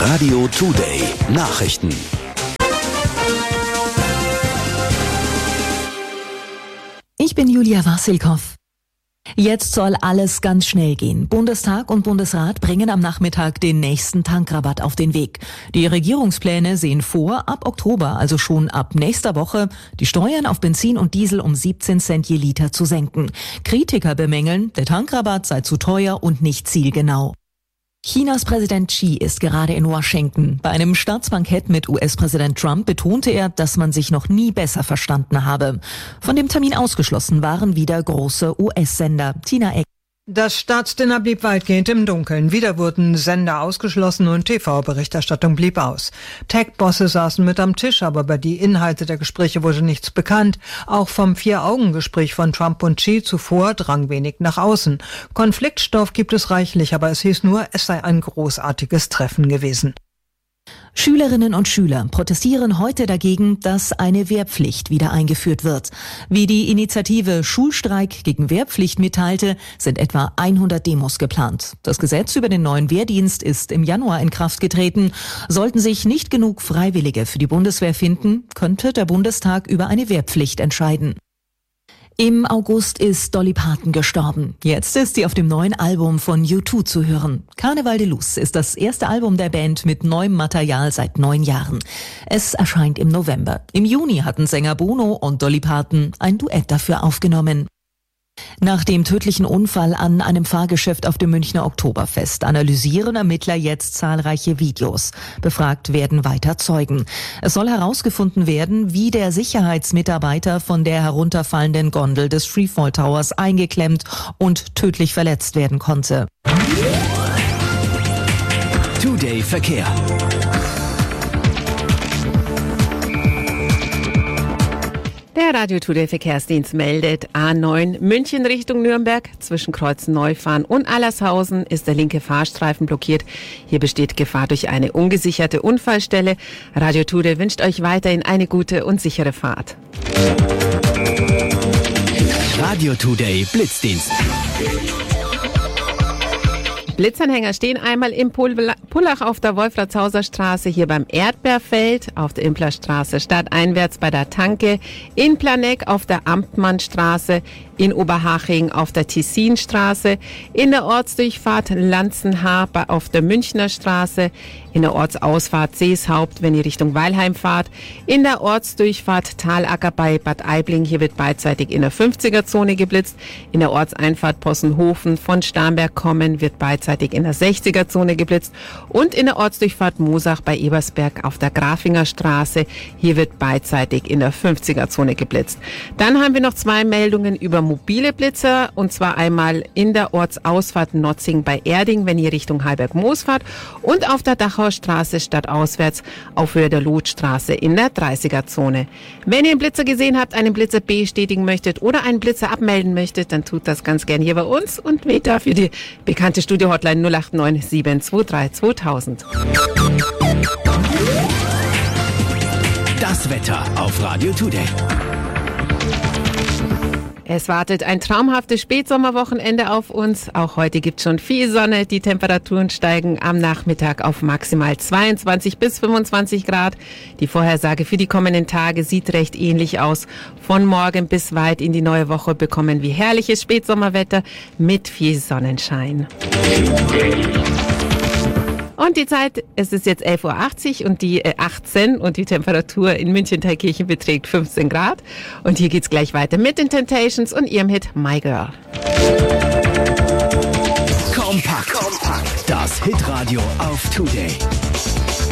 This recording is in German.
Radio Today Nachrichten. Ich bin Julia Wassilkow. Jetzt soll alles ganz schnell gehen. Bundestag und Bundesrat bringen am Nachmittag den nächsten Tankrabatt auf den Weg. Die Regierungspläne sehen vor, ab Oktober, also schon ab nächster Woche, die Steuern auf Benzin und Diesel um 17 Cent je Liter zu senken. Kritiker bemängeln, der Tankrabatt sei zu teuer und nicht zielgenau. Chinas Präsident Xi ist gerade in Washington. Bei einem Staatsbankett mit US-Präsident Trump betonte er, dass man sich noch nie besser verstanden habe. Von dem Termin ausgeschlossen waren wieder große US-Sender. Tina Eck. Das Staatsdinner blieb weitgehend im Dunkeln. Wieder wurden Sender ausgeschlossen und TV-Berichterstattung blieb aus. Tech-Bosse saßen mit am Tisch, aber über die Inhalte der Gespräche wurde nichts bekannt. Auch vom Vier-Augen-Gespräch von Trump und Xi zuvor drang wenig nach außen. Konfliktstoff gibt es reichlich, aber es hieß nur, es sei ein großartiges Treffen gewesen. Schülerinnen und Schüler protestieren heute dagegen, dass eine Wehrpflicht wieder eingeführt wird. Wie die Initiative Schulstreik gegen Wehrpflicht mitteilte, sind etwa 100 Demos geplant. Das Gesetz über den neuen Wehrdienst ist im Januar in Kraft getreten. Sollten sich nicht genug Freiwillige für die Bundeswehr finden, könnte der Bundestag über eine Wehrpflicht entscheiden. Im August ist Dolly Parton gestorben. Jetzt ist sie auf dem neuen Album von U2 zu hören. Carnaval de Luz ist das erste Album der Band mit neuem Material seit 9 Jahren. Es erscheint im November. Im Juni hatten Sänger Bono und Dolly Parton ein Duett dafür aufgenommen. Nach dem tödlichen Unfall an einem Fahrgeschäft auf dem Münchner Oktoberfest analysieren Ermittler jetzt zahlreiche Videos. Befragt werden weiter Zeugen. Es soll herausgefunden werden, wie der Sicherheitsmitarbeiter von der herunterfallenden Gondel des Freefall Towers eingeklemmt und tödlich verletzt werden konnte. Today Verkehr. Der Radio Today Verkehrsdienst meldet A9 München Richtung Nürnberg. Zwischen Kreuzneufahren und Allershausen ist der linke Fahrstreifen blockiert. Hier besteht Gefahr durch eine ungesicherte Unfallstelle. Radio Today wünscht euch weiterhin eine gute und sichere Fahrt. Radio Today Blitzdienst. Blitzanhänger stehen einmal im Pullach auf der Wolfratshauser Straße, hier beim Erdbeerfeld, auf der Implerstraße stadteinwärts bei der Tanke, in Planegg auf der Amtmannstraße, in Oberhaching auf der Tessinstraße, in der Ortsdurchfahrt Lanzenhaar auf der Münchner Straße, in der Ortsausfahrt Seeshaupt, wenn ihr Richtung Weilheim fahrt, in der Ortsdurchfahrt Talacker bei Bad Aibling, hier wird beidseitig in der 50er-Zone geblitzt, in der Ortseinfahrt Possenhofen von Starnberg kommen, wird beidseitig in der 60er-Zone geblitzt und in der Ortsdurchfahrt Moosach bei Ebersberg auf der Grafinger Straße, hier wird beidseitig in der 50er-Zone geblitzt. Dann haben wir noch 2 Meldungen über mobile Blitzer, und zwar einmal in der Ortsausfahrt Notzing bei Erding, wenn ihr Richtung Heiberg-Moos fahrt, und auf der Dachauer Straße stadtauswärts auf Höhe der Lotstraße in der 30er-Zone. Wenn ihr einen Blitzer gesehen habt, einen Blitzer bestätigen möchtet oder einen Blitzer abmelden möchtet, dann tut das ganz gern hier bei uns und wählt dafür die bekannte Studio-Hotline 089 723 2000. Das Wetter auf Radio Today. Es wartet ein traumhaftes Spätsommerwochenende auf uns. Auch heute gibt es schon viel Sonne. Die Temperaturen steigen am Nachmittag auf maximal 22 bis 25 Grad. Die Vorhersage für die kommenden Tage sieht recht ähnlich aus. Von morgen bis weit in die neue Woche bekommen wir herrliches Spätsommerwetter mit viel Sonnenschein. Und die Zeit, es ist jetzt 11.80 Uhr und die 18 und die Temperatur in München-Thalkirchen beträgt 15 Grad. Und hier geht's gleich weiter mit den Temptations und ihrem Hit My Girl. Kompakt. Das Hitradio auf Today.